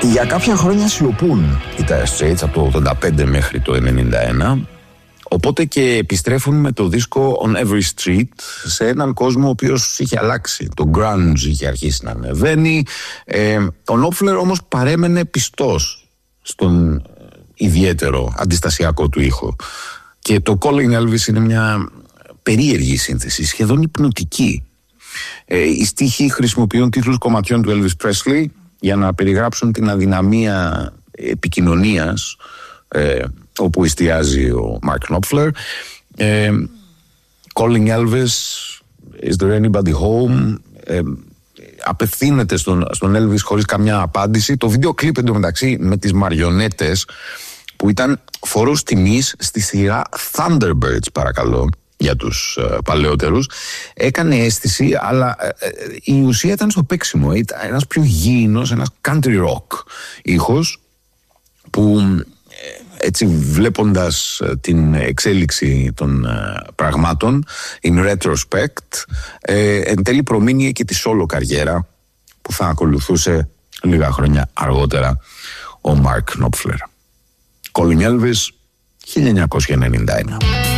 Για κάποια χρόνια σιωπούν οι Dire Straits από το 85 μέχρι το 91, οπότε και επιστρέφουν με το δίσκο On Every Street σε έναν κόσμο ο οποίος είχε αλλάξει. Το grunge είχε αρχίσει να ανεβαίνει. Ο Knopfler όμως παρέμενε πιστός στον ιδιαίτερο αντιστασιακό του ήχο. Και το Calling Elvis είναι μια περίεργη σύνθεση, σχεδόν υπνοτική. Οι στίχοι χρησιμοποιούν τίτλους κομματιών του Elvis Presley για να περιγράψουν την αδυναμία επικοινωνίας όπου εστιάζει ο Mark Knopfler. Calling Elvis, Is there anybody home? Απευθύνεται στον Elvis χωρίς καμιά απάντηση. Το βίντεο κλιπ εντωμεταξύ με τις μαριονέτες που ήταν φορός τιμής στη σειρά Thunderbirds, παρακαλώ, για τους παλαιότερους, έκανε αίσθηση, αλλά η ουσία ήταν στο παίξιμο. Ήταν ένας πιο γήινος, ένας country rock ήχος που έτσι βλέποντας την εξέλιξη των πραγμάτων in retrospect εν τέλει προμείνει και τη solo καριέρα που θα ακολουθούσε λίγα χρόνια αργότερα ο Mark Knopfler. Calling Elvis, 1991.